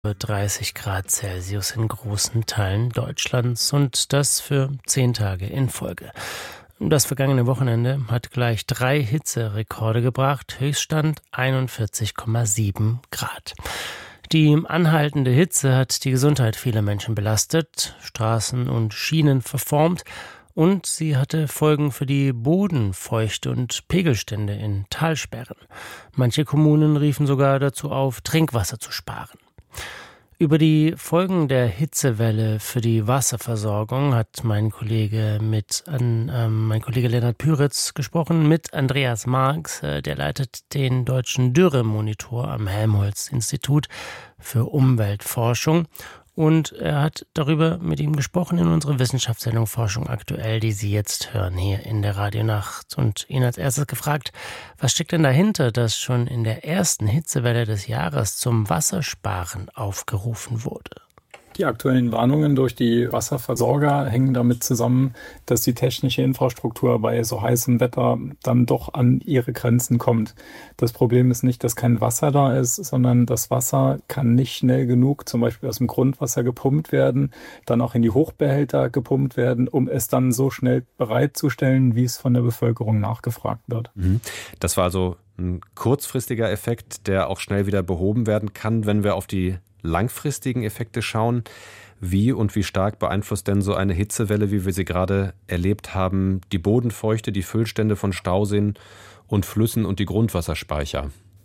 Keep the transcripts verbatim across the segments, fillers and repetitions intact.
dreißig Grad Celsius in großen Teilen Deutschlands und das für zehn Tage in Folge. Das vergangene Wochenende hat gleich drei Hitzerekorde gebracht, Höchststand einundvierzig Komma sieben Grad. Die anhaltende Hitze hat die Gesundheit vieler Menschen belastet, Straßen und Schienen verformt und sie hatte Folgen für die Bodenfeuchte und Pegelstände in Talsperren. Manche Kommunen riefen sogar dazu auf, Trinkwasser zu sparen. Über die Folgen der Hitzewelle für die Wasserversorgung hat mein Kollege mit an, äh, mein Kollege Lennart Püritz gesprochen mit Andreas Marx, äh, der leitet den Deutschen Dürremonitor am Helmholtz-Institut für Umweltforschung. Und er hat darüber mit ihm gesprochen in unserer Wissenschaftssendung Forschung aktuell, die Sie jetzt hören hier in der Radionacht. Und ihn als erstes gefragt, was steckt denn dahinter, dass schon in der ersten Hitzewelle des Jahres zum Wassersparen aufgerufen wurde? Die aktuellen Warnungen durch die Wasserversorger hängen damit zusammen, dass die technische Infrastruktur bei so heißem Wetter dann doch an ihre Grenzen kommt. Das Problem ist nicht, dass kein Wasser da ist, sondern das Wasser kann nicht schnell genug, zum Beispiel aus dem Grundwasser gepumpt werden, dann auch in die Hochbehälter gepumpt werden, um es dann so schnell bereitzustellen, wie es von der Bevölkerung nachgefragt wird. Das war also ein kurzfristiger Effekt, der auch schnell wieder behoben werden kann, wenn wir auf die langfristigen Effekte schauen. Wie und wie stark beeinflusst denn so eine Hitzewelle, wie wir sie gerade erlebt haben, die Bodenfeuchte, die Füllstände von Stauseen und Flüssen und die Grundwasserspeicher?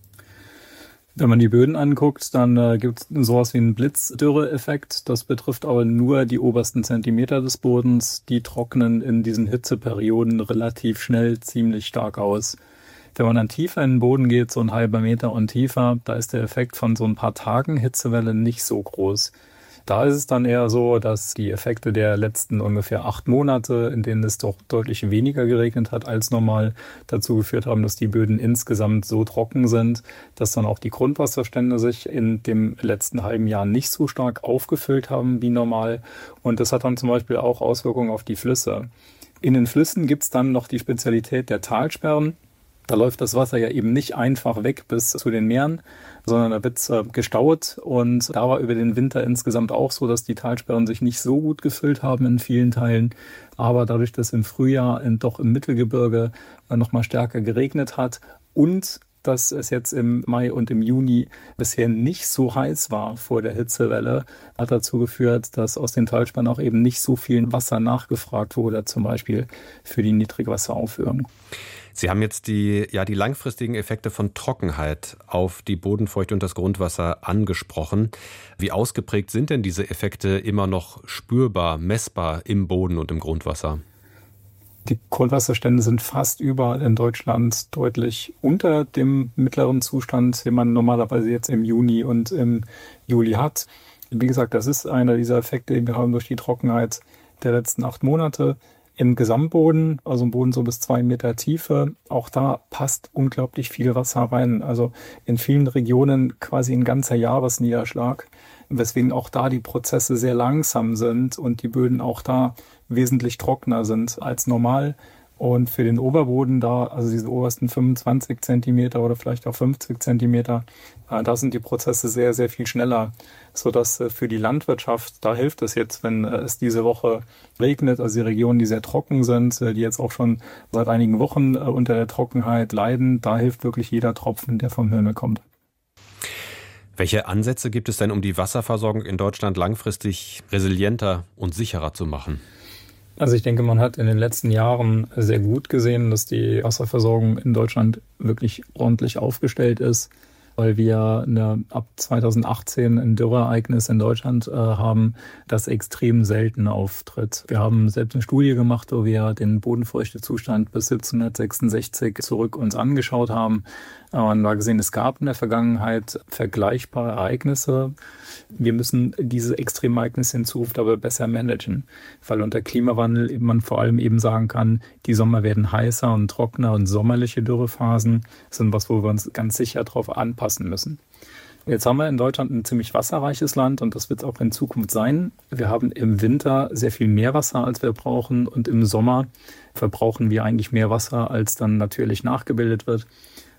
Wenn man die Böden anguckt, dann äh, gibt es sowas wie einen Blitzdürre-Effekt. Das betrifft aber nur die obersten Zentimeter des Bodens. Die trocknen in diesen Hitzeperioden relativ schnell ziemlich stark aus. Wenn man dann tiefer in den Boden geht, so ein halber Meter und tiefer, da ist der Effekt von so ein paar Tagen Hitzewelle nicht so groß. Da ist es dann eher so, dass die Effekte der letzten ungefähr acht Monate, in denen es doch deutlich weniger geregnet hat als normal, dazu geführt haben, dass die Böden insgesamt so trocken sind, dass dann auch die Grundwasserstände sich in dem letzten halben Jahr nicht so stark aufgefüllt haben wie normal. Und das hat dann zum Beispiel auch Auswirkungen auf die Flüsse. In den Flüssen gibt es dann noch die Spezialität der Talsperren. Da läuft das Wasser ja eben nicht einfach weg bis zu den Meeren, sondern da wird es äh, gestaut. Und da war über den Winter insgesamt auch so, dass die Talsperren sich nicht so gut gefüllt haben in vielen Teilen. Aber dadurch, dass im Frühjahr in, doch im Mittelgebirge äh, noch mal stärker geregnet hat und dass es jetzt im Mai und im Juni bisher nicht so heiß war vor der Hitzewelle, hat dazu geführt, dass aus den Talsperren auch eben nicht so viel Wasser nachgefragt wurde, zum Beispiel für die Niedrigwasseraufführung. Sie haben jetzt die, ja, die langfristigen Effekte von Trockenheit auf die Bodenfeuchte und das Grundwasser angesprochen. Wie ausgeprägt sind denn diese Effekte immer noch spürbar, messbar im Boden und im Grundwasser? Die Grundwasserstände sind fast überall in Deutschland deutlich unter dem mittleren Zustand, den man normalerweise jetzt im Juni und im Juli hat. Wie gesagt, das ist einer dieser Effekte, die wir haben durch die Trockenheit der letzten acht Monate. Im Gesamtboden, also im Boden so bis zwei Meter Tiefe, auch da passt unglaublich viel Wasser rein. Also in vielen Regionen quasi ein ganzer Jahresniederschlag, weswegen auch da die Prozesse sehr langsam sind und die Böden auch da wesentlich trockener sind als normal. Und für den Oberboden da, also diese obersten fünfundzwanzig Zentimeter oder vielleicht auch fünfzig Zentimeter, äh, da sind die Prozesse sehr, sehr viel schneller, sodass äh, für die Landwirtschaft, da hilft es jetzt, wenn äh, es diese Woche regnet, also die Regionen, die sehr trocken sind, äh, die jetzt auch schon seit einigen Wochen äh, unter der Trockenheit leiden, da hilft wirklich jeder Tropfen, der vom Himmel kommt. Welche Ansätze gibt es denn, um die Wasserversorgung in Deutschland langfristig resilienter und sicherer zu machen? Also ich denke, man hat in den letzten Jahren sehr gut gesehen, dass die Wasserversorgung in Deutschland wirklich ordentlich aufgestellt ist, weil wir eine, ab zweitausendachtzehn ein Dürreereignis in Deutschland äh, haben, das extrem selten auftritt. Wir haben selbst eine Studie gemacht, wo wir den Bodenfeuchtezustand bis siebzehnhundertsechsundsechzig zurück uns angeschaut haben. Und da gesehen, es gab in der Vergangenheit vergleichbare Ereignisse. Wir müssen diese extremen Ereignisse in Zukunft aber besser managen, weil unter Klimawandel man vor allem eben sagen kann, die Sommer werden heißer und trockener und sommerliche Dürrephasen sind was, wo wir uns ganz sicher darauf anpassen müssen. Jetzt haben wir in Deutschland ein ziemlich wasserreiches Land und das wird es auch in Zukunft sein. Wir haben im Winter sehr viel mehr Wasser, als wir brauchen, und im Sommer verbrauchen wir eigentlich mehr Wasser, als dann natürlich nachgebildet wird.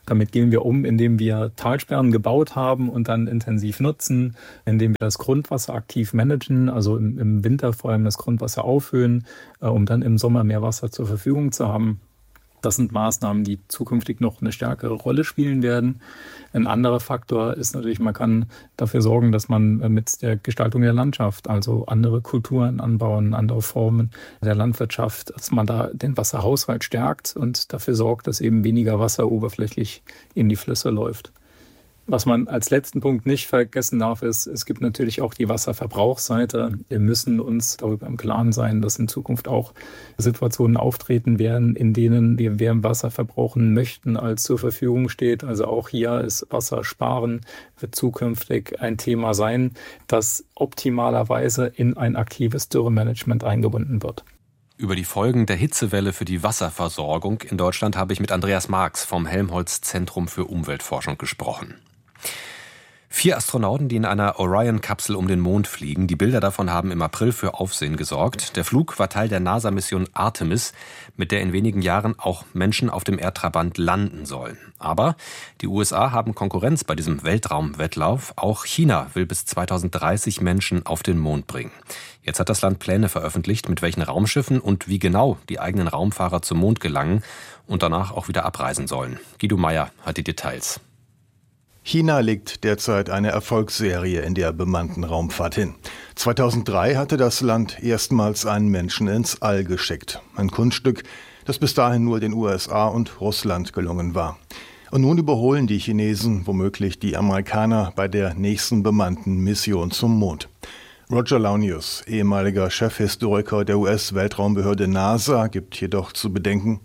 Damit gehen wir um, indem wir Talsperren gebaut haben und dann intensiv nutzen, indem wir das Grundwasser aktiv managen, also im, im Winter vor allem das Grundwasser aufhöhen, äh, um dann im Sommer mehr Wasser zur Verfügung zu haben. Das sind Maßnahmen, die zukünftig noch eine stärkere Rolle spielen werden. Ein anderer Faktor ist natürlich, man kann dafür sorgen, dass man mit der Gestaltung der Landschaft, also andere Kulturen anbauen, andere Formen der Landwirtschaft, dass man da den Wasserhaushalt stärkt und dafür sorgt, dass eben weniger Wasser oberflächlich in die Flüsse läuft. Was man als letzten Punkt nicht vergessen darf, ist, es gibt natürlich auch die Wasserverbrauchsseite. Wir müssen uns darüber im Klaren sein, dass in Zukunft auch Situationen auftreten werden, in denen wir mehr Wasser verbrauchen möchten, als zur Verfügung steht. Also auch hier ist Wassersparen wird zukünftig ein Thema sein, das optimalerweise in ein aktives Dürremanagement eingebunden wird. Über die Folgen der Hitzewelle für die Wasserversorgung in Deutschland habe ich mit Andreas Marx vom Helmholtz-Zentrum für Umweltforschung gesprochen. Vier Astronauten, die in einer Orion-Kapsel um den Mond fliegen. Die Bilder davon haben im April für Aufsehen gesorgt. Der Flug war Teil der NASA-Mission Artemis, mit der in wenigen Jahren auch Menschen auf dem Erdtrabant landen sollen. Aber die U S A haben Konkurrenz bei diesem Weltraumwettlauf. Auch China will bis zweitausenddreißig Menschen auf den Mond bringen. Jetzt hat das Land Pläne veröffentlicht, mit welchen Raumschiffen und wie genau die eigenen Raumfahrer zum Mond gelangen und danach auch wieder abreisen sollen. Guido Meyer hat die Details. China legt derzeit eine Erfolgsserie in der bemannten Raumfahrt hin. zweitausenddrei hatte das Land erstmals einen Menschen ins All geschickt. Ein Kunststück, das bis dahin nur den U S A und Russland gelungen war. Und nun überholen die Chinesen womöglich die Amerikaner bei der nächsten bemannten Mission zum Mond. Roger Launius, ehemaliger Chefhistoriker der U S-Weltraumbehörde NASA, gibt jedoch zu bedenken: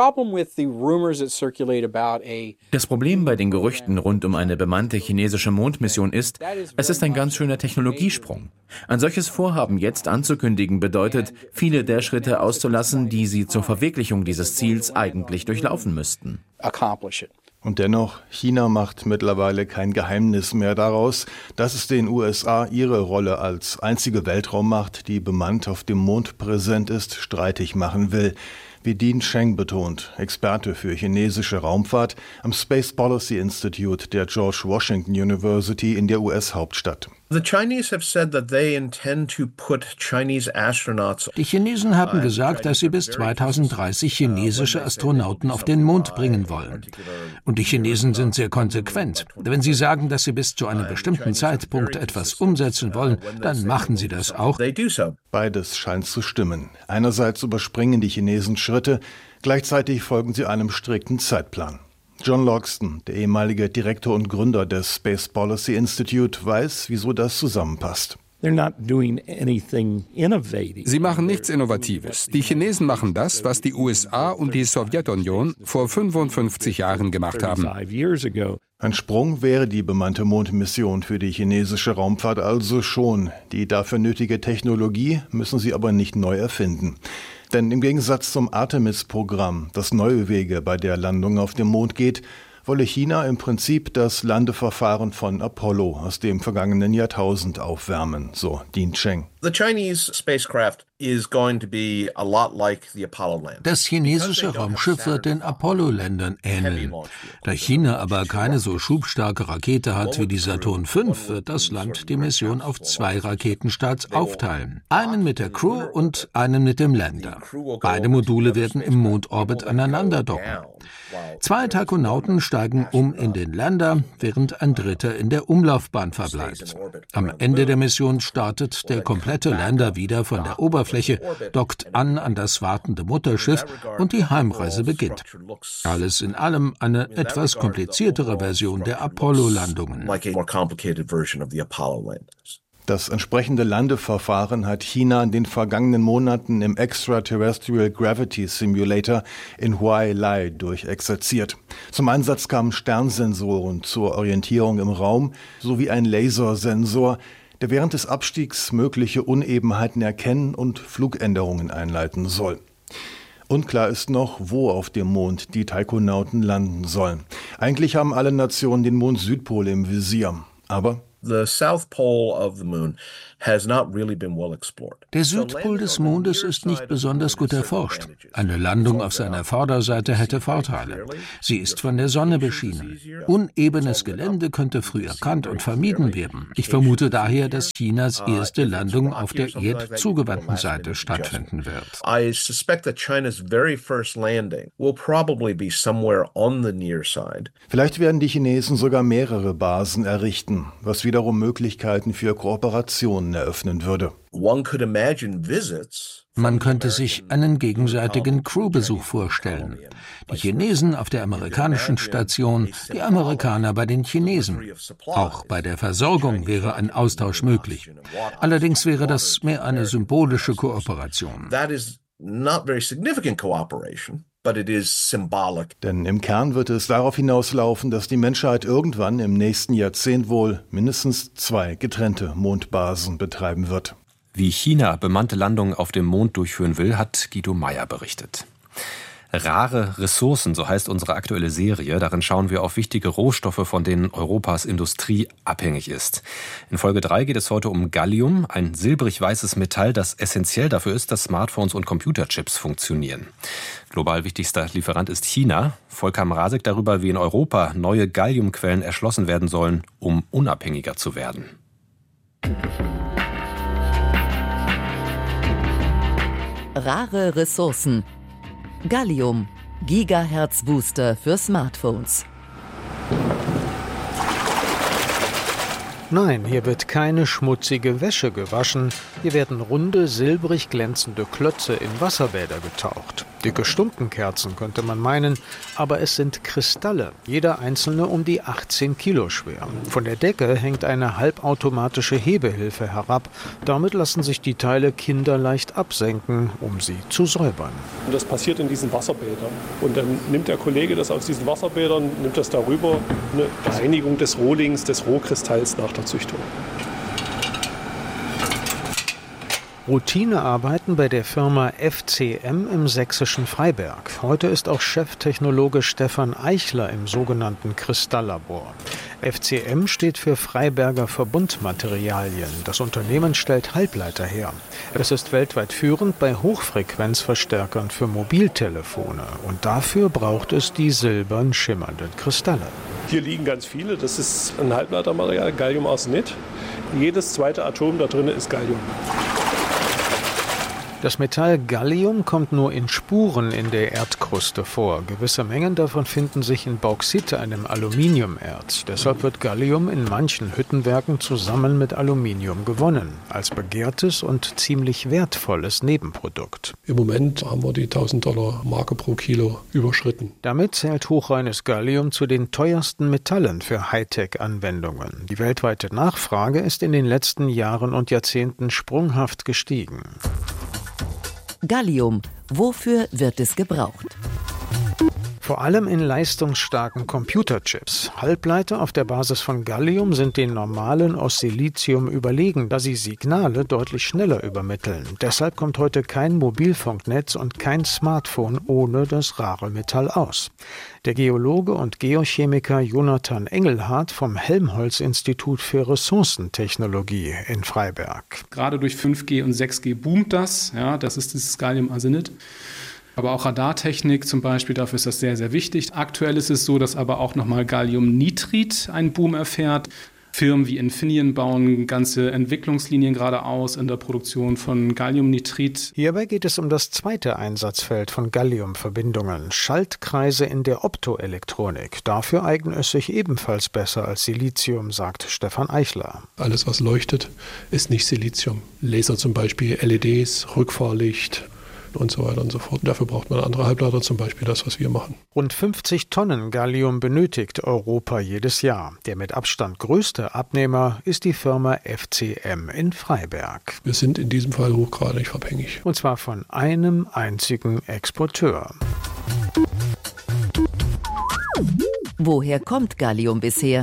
Das Problem bei den Gerüchten rund um eine bemannte chinesische Mondmission ist, es ist ein ganz schöner Technologiesprung. Ein solches Vorhaben jetzt anzukündigen bedeutet, viele der Schritte auszulassen, die sie zur Verwirklichung dieses Ziels eigentlich durchlaufen müssten. Und dennoch, China macht mittlerweile kein Geheimnis mehr daraus, dass es den U S A ihre Rolle als einzige Weltraummacht, die bemannt auf dem Mond präsent ist, streitig machen will. Wie Dean Cheng betont, Experte für chinesische Raumfahrt am Space Policy Institute der George Washington University in der U S-Hauptstadt. Die Chinesen haben gesagt, dass sie bis zweitausenddreißig chinesische Astronauten auf den Mond bringen wollen. Und die Chinesen sind sehr konsequent. Wenn sie sagen, dass sie bis zu einem bestimmten Zeitpunkt etwas umsetzen wollen, dann machen sie das auch. Beides scheint zu stimmen. Einerseits überspringen die Chinesen Schritte, gleichzeitig folgen sie einem strikten Zeitplan. John Logston, der ehemalige Direktor und Gründer des Space Policy Institute, weiß, wieso das zusammenpasst. Sie machen nichts Innovatives. Die Chinesen machen das, was die U S A und die Sowjetunion vor fünfundfünfzig Jahren gemacht haben. Ein Sprung wäre die bemannte Mondmission für die chinesische Raumfahrt also schon. Die dafür nötige Technologie müssen sie aber nicht neu erfinden. Denn im Gegensatz zum Artemis-Programm, das neue Wege bei der Landung auf dem Mond geht, wolle China im Prinzip das Landeverfahren von Apollo aus dem vergangenen Jahrtausend aufwärmen, so Dean Cheng. Das chinesische Raumschiff wird den Apollo-Ländern ähneln. Da China aber keine so schubstarke Rakete hat wie die Saturn fünf, wird das Land die Mission auf zwei Raketenstarts aufteilen. Einen mit der Crew und einen mit dem Lander. Beide Module werden im Mondorbit aneinander docken. Zwei Taikonauten steigen um in den Lander, während ein dritter in der Umlaufbahn verbleibt. Am Ende der Mission startet der komplette Lander wieder von der Oberfläche, dockt an an das wartende Mutterschiff und die Heimreise beginnt. Alles in allem eine etwas kompliziertere Version der Apollo-Landungen. Das entsprechende Landeverfahren hat China in den vergangenen Monaten im Extraterrestrial Gravity Simulator in Huailai durchexerziert. Zum Einsatz kamen Sternsensoren zur Orientierung im Raum sowie ein Lasersensor, der während des Abstiegs mögliche Unebenheiten erkennen und Flugänderungen einleiten soll. Unklar ist noch, wo auf dem Mond die Taikonauten landen sollen. Eigentlich haben alle Nationen den Mond-Südpol im Visier. Aber Der Südpol des Mondes ist nicht besonders gut erforscht. Eine Landung auf seiner Vorderseite hätte Vorteile. Sie ist von der Sonne beschienen. Unebenes Gelände könnte früh erkannt und vermieden werden. Ich vermute daher, dass Chinas erste Landung auf der erdzugewandten Seite stattfinden wird. I suspect that China's very first landing will probably be somewhere on the near side. Vielleicht werden die Chinesen sogar mehrere Basen errichten, was wiederum Möglichkeiten für Kooperationen eröffnen würde. One could imagine visits. Man könnte sich einen gegenseitigen Crewbesuch vorstellen. Die Chinesen auf der amerikanischen Station, die Amerikaner bei den Chinesen. Auch bei der Versorgung wäre ein Austausch möglich. Allerdings wäre das mehr eine symbolische Kooperation. That is not very significant cooperation. But it is symbolic. Denn im Kern wird es darauf hinauslaufen, dass die Menschheit irgendwann im nächsten Jahrzehnt wohl mindestens zwei getrennte Mondbasen betreiben wird. Wie China bemannte Landungen auf dem Mond durchführen will, hat Guido Meyer berichtet. Rare Ressourcen, so heißt unsere aktuelle Serie. Darin schauen wir auf wichtige Rohstoffe, von denen Europas Industrie abhängig ist. In Folge drei geht es heute um Gallium, ein silbrig-weißes Metall, das essentiell dafür ist, dass Smartphones und Computerchips funktionieren. Global wichtigster Lieferant ist China. Volker Mrazek darüber, wie in Europa neue Galliumquellen erschlossen werden sollen, um unabhängiger zu werden. Rare Ressourcen. Gallium, Gigahertz-Booster für Smartphones. Nein, hier wird keine schmutzige Wäsche gewaschen. Hier werden runde, silbrig glänzende Klötze in Wasserbäder getaucht. Dicke Stumpenkerzen könnte man meinen, aber es sind Kristalle, jeder einzelne um die achtzehn Kilo schwer. Von der Decke hängt eine halbautomatische Hebehilfe herab. Damit lassen sich die Teile kinderleicht absenken, um sie zu säubern. Und das passiert in diesen Wasserbädern. Und dann nimmt der Kollege das aus diesen Wasserbädern, nimmt das darüber, eine Reinigung des Rohlings, des Rohkristalls nach der Züchtung. Routinearbeiten bei der Firma F C M im sächsischen Freiberg. Heute ist auch Cheftechnologe Stefan Eichler im sogenannten Kristalllabor. F C M steht für Freiberger Verbundmaterialien. Das Unternehmen stellt Halbleiter her. Es ist weltweit führend bei Hochfrequenzverstärkern für Mobiltelefone. Und dafür braucht es die silbern schimmernden Kristalle. Hier liegen ganz viele. Das ist ein Halbleitermaterial, Galliumarsenid. Jedes zweite Atom da drin ist Gallium. Das Metall Gallium kommt nur in Spuren in der Erdkruste vor. Gewisse Mengen davon finden sich in Bauxit, einem Aluminiumerz. Deshalb wird Gallium in manchen Hüttenwerken zusammen mit Aluminium gewonnen, als begehrtes und ziemlich wertvolles Nebenprodukt. Im Moment haben wir die tausend Dollar Marke pro Kilo überschritten. Damit zählt hochreines Gallium zu den teuersten Metallen für Hightech-Anwendungen. Die weltweite Nachfrage ist in den letzten Jahren und Jahrzehnten sprunghaft gestiegen. Gallium, wofür wird es gebraucht? Vor allem in leistungsstarken Computerchips. Halbleiter auf der Basis von Gallium sind den normalen aus Silizium überlegen, da sie Signale deutlich schneller übermitteln. Deshalb kommt heute kein Mobilfunknetz und kein Smartphone ohne das rare Metall aus. Der Geologe und Geochemiker Jonathan Engelhardt vom Helmholtz-Institut für Ressourcentechnologie in Freiberg. Gerade durch fünf G und sechs G boomt das. Ja, das ist dieses Galliumarsenid. Aber auch Radartechnik zum Beispiel, dafür ist das sehr, sehr wichtig. Aktuell ist es so, dass aber auch nochmal Galliumnitrid einen Boom erfährt. Firmen wie Infineon bauen ganze Entwicklungslinien gerade aus in der Produktion von Galliumnitrid. Hierbei geht es um das zweite Einsatzfeld von Galliumverbindungen, Schaltkreise in der Optoelektronik. Dafür eignet es sich ebenfalls besser als Silizium, sagt Stefan Eichler. Alles, was leuchtet, ist nicht Silizium. Laser zum Beispiel, L E Ds, Rückfahrlicht und so weiter und so fort. Dafür braucht man andere Halbleiter, zum Beispiel das, was wir machen. Rund fünfzig Tonnen Gallium benötigt Europa jedes Jahr. Der mit Abstand größte Abnehmer ist die Firma F C M in Freiberg. Wir sind in diesem Fall hochgradig abhängig. Und zwar von einem einzigen Exporteur. Woher kommt Gallium bisher?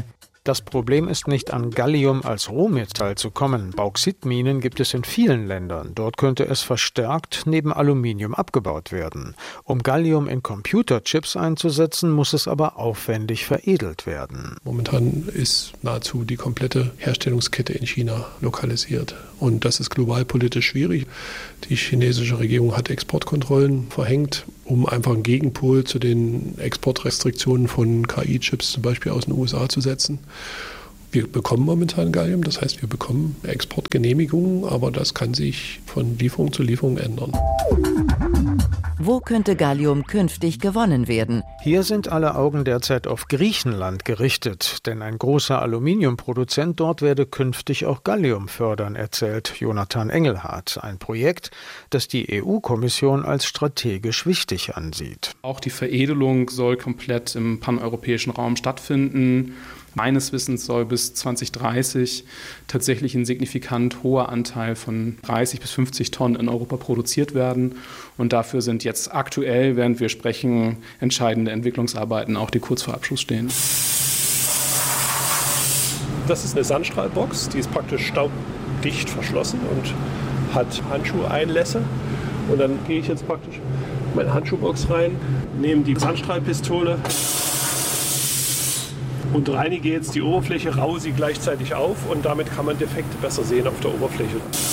Das Problem ist nicht, an Gallium als Rohmetall zu kommen. Bauxitminen gibt es in vielen Ländern. Dort könnte es verstärkt neben Aluminium abgebaut werden. Um Gallium in Computerchips einzusetzen, muss es aber aufwendig veredelt werden. Momentan ist nahezu die komplette Herstellungskette in China lokalisiert. Und das ist global politisch schwierig. Die chinesische Regierung hat Exportkontrollen verhängt, um einfach einen Gegenpol zu den Exportrestriktionen von K I-Chips zum Beispiel aus den U S A zu setzen. Wir bekommen momentan Gallium, das heißt, wir bekommen Exportgenehmigungen, aber das kann sich von Lieferung zu Lieferung ändern. Wo könnte Gallium künftig gewonnen werden? Hier sind alle Augen derzeit auf Griechenland gerichtet, denn ein großer Aluminiumproduzent dort werde künftig auch Gallium fördern, erzählt Jonathan Engelhardt. Ein Projekt, das die E U-Kommission als strategisch wichtig ansieht. Auch die Veredelung soll komplett im paneuropäischen Raum stattfinden. Meines Wissens soll bis zwanzig dreißig tatsächlich ein signifikant hoher Anteil von dreißig bis fünfzig Tonnen in Europa produziert werden. Und dafür sind jetzt aktuell, während wir sprechen, entscheidende Entwicklungsarbeiten, auch die kurz vor Abschluss stehen. Das ist eine Sandstrahlbox, die ist praktisch staubdicht verschlossen und hat Handschuheinlässe. Und dann gehe ich jetzt praktisch in meine Handschuhbox rein, nehme die Sandstrahlpistole und reinige jetzt die Oberfläche, raue sie gleichzeitig auf und damit kann man Defekte besser sehen auf der Oberfläche.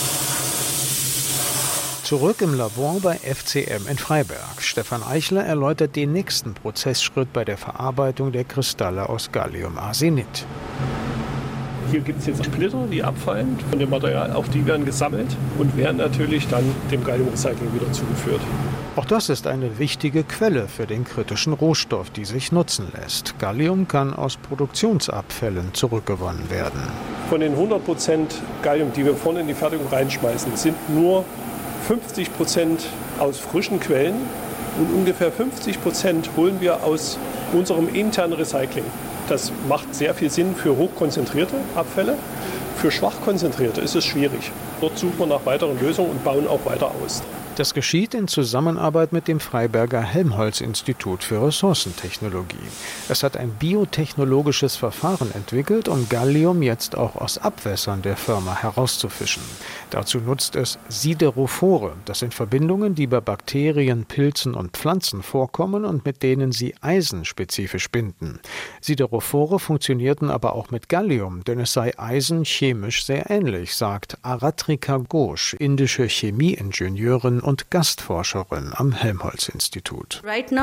Zurück im Labor bei F C M in Freiberg. Stefan Eichler erläutert den nächsten Prozessschritt bei der Verarbeitung der Kristalle aus Galliumarsenid. Hier gibt es jetzt Splitter, die abfallen von dem Material, auch die werden gesammelt und werden natürlich dann dem Galliumrecycling wieder zugeführt. Auch das ist eine wichtige Quelle für den kritischen Rohstoff, die sich nutzen lässt. Gallium kann aus Produktionsabfällen zurückgewonnen werden. Von den hundert Prozent Gallium, die wir vorne in die Fertigung reinschmeißen, sind nur fünfzig Prozent aus frischen Quellen und ungefähr fünfzig Prozent holen wir aus unserem internen Recycling. Das macht sehr viel Sinn für hochkonzentrierte Abfälle. Für schwach konzentrierte ist es schwierig. Dort suchen wir nach weiteren Lösungen und bauen auch weiter aus. Das geschieht in Zusammenarbeit mit dem Freiberger Helmholtz-Institut für Ressourcentechnologie. Es hat ein biotechnologisches Verfahren entwickelt, um Gallium jetzt auch aus Abwässern der Firma herauszufischen. Dazu nutzt es Siderophore. Das sind Verbindungen, die bei Bakterien, Pilzen und Pflanzen vorkommen und mit denen sie Eisen spezifisch binden. Siderophore funktionierten aber auch mit Gallium, denn es sei Eisen chemisch sehr ähnlich, sagt Aratrika Ghosh, indische Chemieingenieurin und Gastforscherin am Helmholtz-Institut.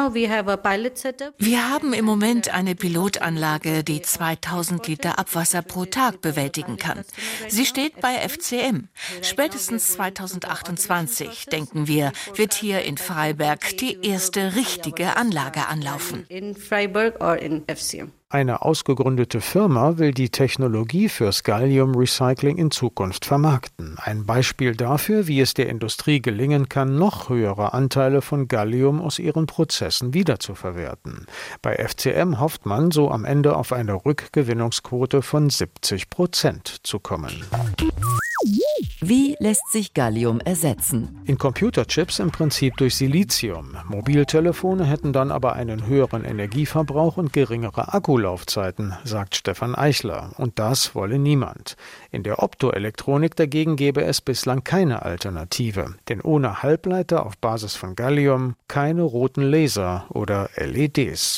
Wir haben im Moment eine Pilotanlage, die zweitausend Liter Abwasser pro Tag bewältigen kann. Sie steht bei F C M. Spätestens zweitausendachtundzwanzig, denken wir, wird hier in Freiberg die erste richtige Anlage anlaufen. Eine ausgegründete Firma will die Technologie fürs Gallium-Recycling in Zukunft vermarkten. Ein Beispiel dafür, wie es der Industrie gelingen kann, noch höhere Anteile von Gallium aus ihren Prozessen wiederzuverwerten. Bei F C M hofft man, so am Ende auf eine Rückgewinnungsquote von siebzig Prozent zu kommen. Wie lässt sich Gallium ersetzen? In Computerchips im Prinzip durch Silizium. Mobiltelefone hätten dann aber einen höheren Energieverbrauch und geringere Akkulaufzeiten, sagt Stefan Eichler. Und das wolle niemand. In der Optoelektronik dagegen gäbe es bislang keine Alternative. Denn ohne Halbleiter auf Basis von Gallium keine roten Laser oder L E Ds.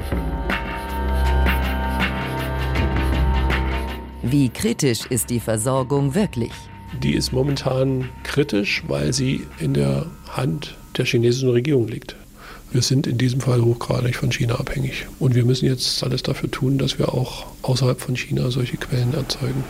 Wie kritisch ist die Versorgung wirklich? Die ist momentan kritisch, weil sie in der Hand der chinesischen Regierung liegt. Wir sind in diesem Fall hochgradig von China abhängig. Und wir müssen jetzt alles dafür tun, dass wir auch außerhalb von China solche Quellen erzeugen.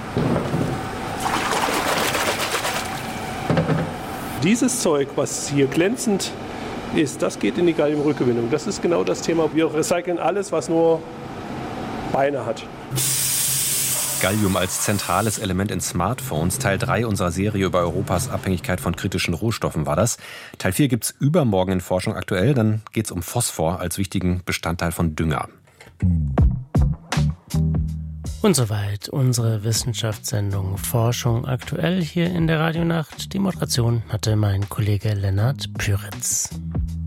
Dieses Zeug, was hier glänzend ist, das geht in die Galliumrückgewinnung. Das ist genau das Thema. Wir recyceln alles, was nur Beine hat. Gallium als zentrales Element in Smartphones. Teil drei unserer Serie über Europas Abhängigkeit von kritischen Rohstoffen war das. Teil vier gibt's übermorgen in Forschung aktuell. Dann geht's um Phosphor als wichtigen Bestandteil von Dünger. Und soweit unsere Wissenschaftssendung Forschung aktuell hier in der Radionacht. Die Moderation hatte mein Kollege Lennart Püritz.